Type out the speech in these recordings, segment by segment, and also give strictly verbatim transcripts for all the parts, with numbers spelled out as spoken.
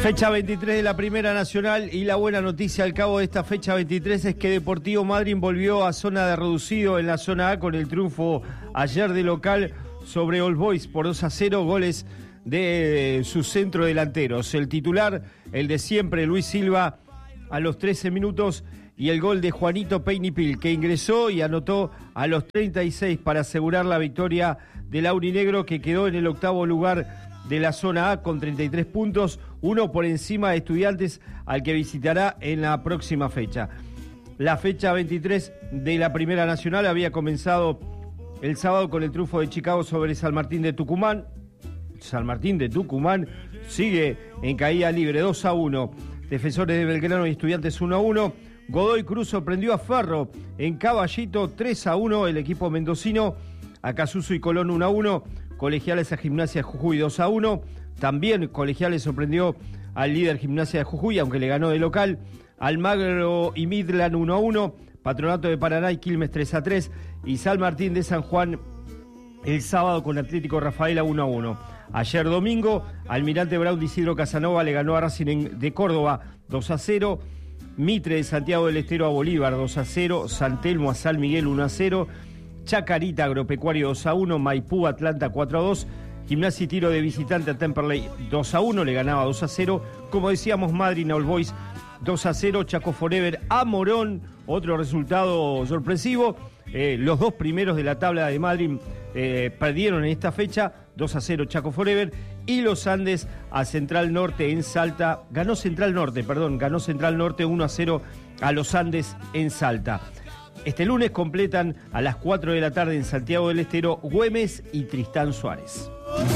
Fecha veintitrés de la Primera Nacional, y la buena noticia al cabo de esta fecha veintitrés es que Deportivo Madryn volvió a zona de reducido en la zona A con el triunfo ayer de local sobre All Boys por dos a cero, goles de sus centrodelanteros. El titular, el de siempre, Luis Silva, a los trece minutos, y el gol de Juanito Peñipil, que ingresó y anotó a los treinta y seis para asegurar la victoria del aurinegro, que quedó en el octavo lugar de la zona A con treinta y tres puntos, uno por encima de Estudiantes, al que visitará en la próxima fecha. La fecha veintitrés de la Primera Nacional había comenzado el sábado con el triunfo de Chicago sobre San Martín de Tucumán. San Martín de Tucumán sigue en caída libre, dos a uno. Defensores de Belgrano y Estudiantes uno a uno. Godoy Cruz sorprendió a Ferro en Caballito tres a uno. El equipo mendocino, Acasuso y Colón uno a uno. Colegiales a Gimnasia de Jujuy dos a uno. También Colegiales sorprendió al líder Gimnasia de Jujuy, aunque le ganó de local. Almagro y Midland uno a uno. Patronato de Paraná y Quilmes tres a tres. Y San Martín de San Juan el sábado con Atlético Rafaela uno a uno. Ayer domingo, Almirante Brown de Isidro Casanova le ganó a Racing de Córdoba dos a cero. Mitre de Santiago del Estero a Bolívar dos a cero. San Telmo a San Miguel uno a cero. Chacarita Agropecuario dos a uno. Maipú Atlanta cuatro a dos. Gimnasia y Tiro de visitante a Temperley dos a uno. Le ganaba dos a cero. Como decíamos, Madryn All Boys dos a cero. Chaco Forever a Morón. Otro resultado sorpresivo. Eh, los dos primeros de la tabla de Madryn eh, perdieron en esta fecha. dos a cero Chaco Forever. Y los Andes a Central Norte en Salta. Ganó Central Norte, perdón. Ganó Central Norte uno a cero a los Andes en Salta. Este lunes completan a las cuatro de la tarde en Santiago del Estero Güemes y Tristán Suárez.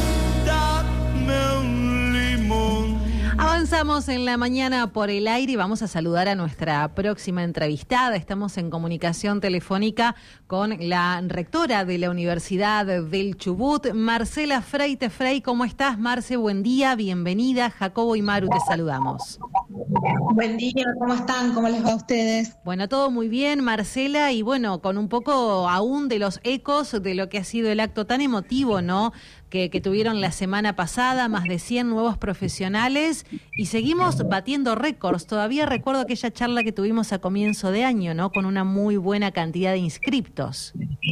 Avanzamos en la mañana por el aire y vamos a saludar a nuestra próxima entrevistada. Estamos en comunicación telefónica con la rectora de la Universidad del Chubut, Marcela Freite Frey. ¿Cómo estás, Marce? Buen día, bienvenida. Jacobo y Maru, te saludamos. Buen día, ¿cómo están? ¿Cómo les va a ustedes? Bueno, todo muy bien, Marcela, y bueno, con un poco aún de los ecos de lo que ha sido el acto tan emotivo, ¿no?, que, que tuvieron la semana pasada, más de cien nuevos profesionales, y seguimos batiendo récords. Todavía recuerdo aquella charla que tuvimos a comienzo de año, ¿no?, con una muy buena cantidad de inscriptos.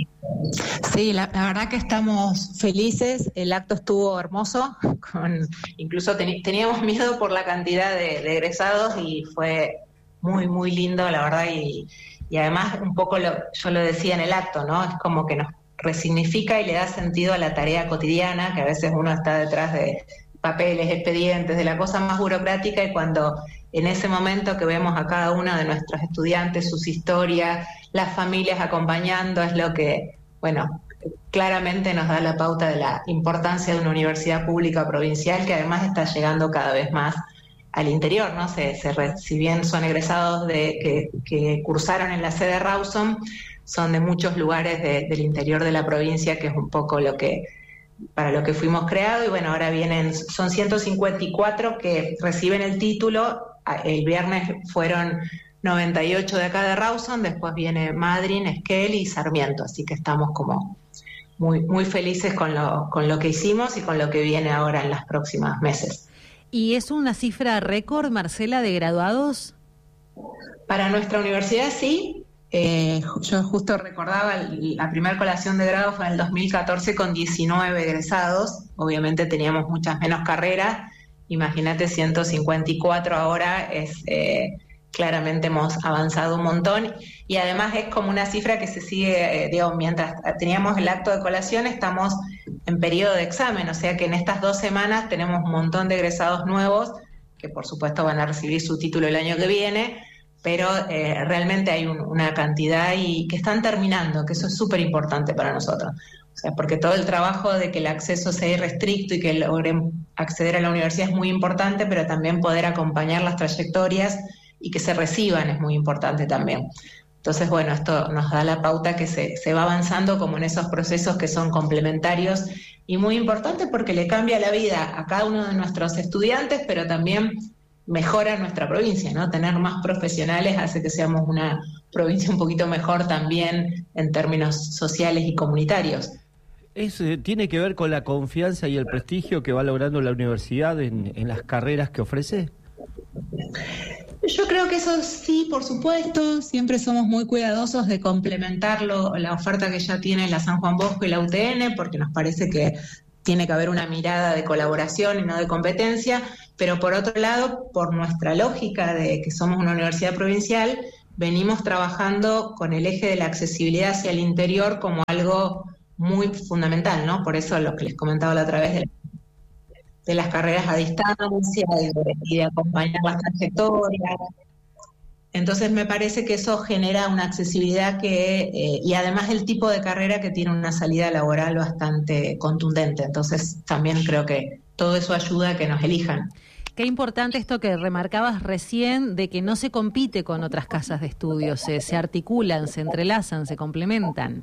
Sí, la, la verdad que estamos felices, el acto estuvo hermoso, con, incluso ten, teníamos miedo por la cantidad de, de egresados y fue muy, muy lindo, la verdad, y, y además un poco lo, yo lo decía en el acto, ¿no?, es como que nos resignifica y le da sentido a la tarea cotidiana, que a veces uno está detrás de papeles, expedientes, de la cosa más burocrática, y cuando en ese momento que vemos a cada uno de nuestros estudiantes, sus historias, las familias acompañando, es lo que, bueno, claramente nos da la pauta de la importancia de una universidad pública provincial que además está llegando cada vez más al interior, ¿no? Se, se, si bien son egresados de que, que cursaron en la sede Rawson, son de muchos lugares de, del interior de la provincia, que es un poco lo que para lo que fuimos creados. Y bueno, ahora vienen, son ciento cincuenta y cuatro que reciben el título. El viernes fueron noventa y ocho de acá de Rawson, después viene Madryn, Esquel y Sarmiento, así que estamos como muy, muy felices con lo, con lo que hicimos y con lo que viene ahora en los próximos meses. ¿Y es una cifra récord, Marcela, de graduados? Para nuestra universidad sí. Eh, yo justo recordaba, la primera colación de grado fue en el dos mil catorce con diecinueve egresados. Obviamente teníamos muchas menos carreras. Imagínate, ciento cincuenta y cuatro ahora, es eh, claramente hemos avanzado un montón. Y además es como una cifra que se sigue, eh, digo, mientras teníamos el acto de colación, estamos en periodo de examen. O sea que en estas dos semanas tenemos un montón de egresados nuevos, que por supuesto van a recibir su título el año que viene, pero eh, realmente hay un, una cantidad y que están terminando, que eso es súper importante para nosotros. O sea, porque todo el trabajo de que el acceso sea irrestricto y que logren acceder a la universidad es muy importante, pero también poder acompañar las trayectorias y que se reciban es muy importante también. Entonces, bueno, esto nos da la pauta que se, se va avanzando como en esos procesos que son complementarios y muy importantes porque le cambia la vida a cada uno de nuestros estudiantes, pero también mejora nuestra provincia, ¿no? Tener más profesionales hace que seamos una provincia un poquito mejor también en términos sociales y comunitarios. Es, eh, ¿Tiene que ver con la confianza y el prestigio que va logrando la universidad en, en las carreras que ofrece? Yo creo que eso sí, por supuesto. Siempre somos muy cuidadosos de complementarlo, la oferta que ya tiene la San Juan Bosco y la U T N, porque nos parece que tiene que haber una mirada de colaboración y no de competencia, pero por otro lado, por nuestra lógica de que somos una universidad provincial, venimos trabajando con el eje de la accesibilidad hacia el interior como algo muy fundamental, ¿no? Por eso lo que les comentaba la otra vez de, de las carreras a distancia y de, y de acompañar las trayectorias. Entonces me parece que eso genera una accesibilidad que, eh, y además el tipo de carrera que tiene una salida laboral bastante contundente. Entonces también creo que todo eso ayuda a que nos elijan. Qué importante esto que remarcabas recién, de que no se compite con otras casas de estudios, se, se articulan, se entrelazan, se complementan.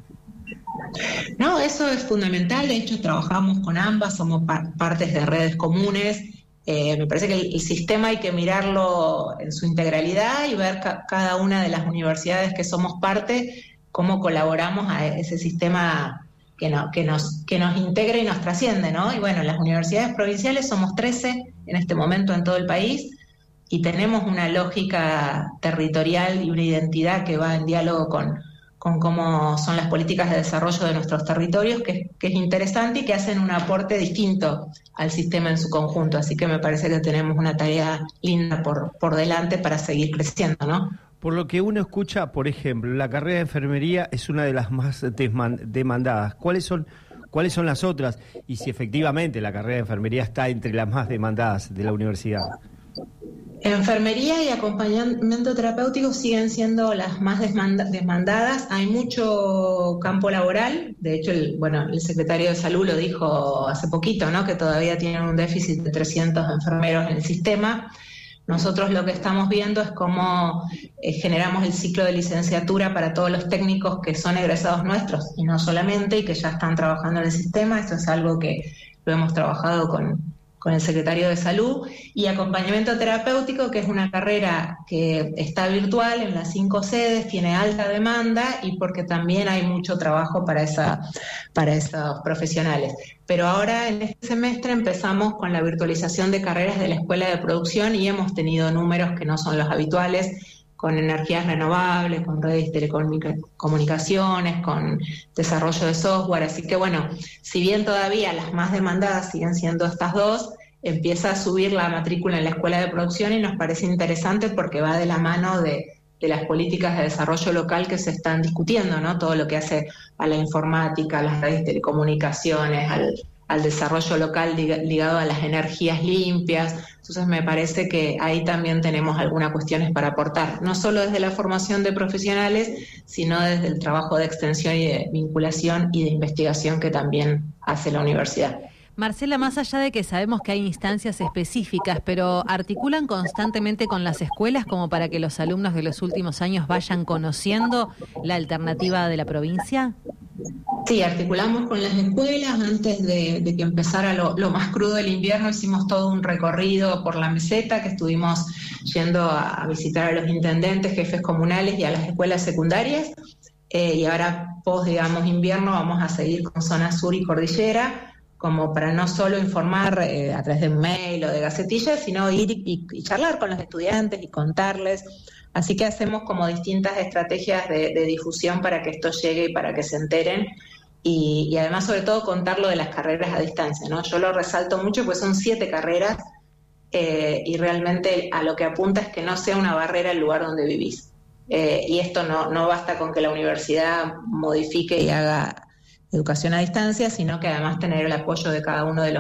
No, eso es fundamental. De hecho, trabajamos con ambas, somos par- partes de redes comunes. Eh, me parece que el, el sistema hay que mirarlo en su integralidad y ver ca- cada una de las universidades que somos parte, cómo colaboramos a ese sistema que, no, que, nos, que nos integra y nos trasciende, ¿no? Y bueno, las universidades provinciales somos trece en este momento en todo el país y tenemos una lógica territorial y una identidad que va en diálogo con, con cómo son las políticas de desarrollo de nuestros territorios, que, que es interesante y que hacen un aporte distinto al sistema en su conjunto. Así que me parece que tenemos una tarea linda por, por delante para seguir creciendo, ¿no? Por lo que uno escucha, por ejemplo, la carrera de enfermería es una de las más desman- demandadas. ¿Cuáles son, cuáles son las otras? Y si efectivamente la carrera de enfermería está entre las más demandadas de la universidad. Enfermería y acompañamiento terapéutico siguen siendo las más desmanda- demandadas. Hay mucho campo laboral. De hecho, el, bueno, el secretario de Salud lo dijo hace poquito, ¿no? Que todavía tienen un déficit de trescientos enfermeros en el sistema. Nosotros lo que estamos viendo es cómo eh, generamos el ciclo de licenciatura para todos los técnicos que son egresados nuestros, y no solamente, y que ya están trabajando en el sistema. Esto es algo que lo hemos trabajado con, con el secretario de Salud. Y acompañamiento terapéutico, que es una carrera que está virtual en las cinco sedes, tiene alta demanda y porque también hay mucho trabajo para, esa, para esos profesionales. Pero ahora en este semestre empezamos con la virtualización de carreras de la Escuela de Producción y hemos tenido números que no son los habituales, con energías renovables, con redes de telecomunicaciones, con desarrollo de software. Así que bueno, si bien todavía las más demandadas siguen siendo estas dos, empieza a subir la matrícula en la Escuela de Producción y nos parece interesante porque va de la mano de, de las políticas de desarrollo local que se están discutiendo, ¿no? Todo lo que hace a la informática, a las redes de telecomunicaciones, al, al desarrollo local ligado a las energías limpias. Entonces me parece que ahí también tenemos algunas cuestiones para aportar, no solo desde la formación de profesionales, sino desde el trabajo de extensión y de vinculación y de investigación que también hace la universidad. Marcela, más allá de que sabemos que hay instancias específicas, pero ¿articulan constantemente con las escuelas como para que los alumnos de los últimos años vayan conociendo la alternativa de la provincia? Sí, articulamos con las escuelas. Antes de, de que empezara lo, lo más crudo del invierno, hicimos todo un recorrido por la meseta, que estuvimos yendo a, a visitar a los intendentes, jefes comunales y a las escuelas secundarias. Eh, y ahora, post, digamos, invierno, vamos a seguir con zona sur y cordillera, como para no solo informar eh, a través de un mail o de gacetillas, sino ir y, y charlar con los estudiantes y contarles. Así que hacemos como distintas estrategias de, de difusión para que esto llegue y para que se enteren. Y, y además, sobre todo, contar lo de las carreras a distancia, ¿no? Yo lo resalto mucho, pues son siete carreras eh, y realmente a lo que apunta es que no sea una barrera el lugar donde vivís. Eh, y esto no, no basta con que la universidad modifique y haga educación a distancia, sino que además tener el apoyo de cada uno de los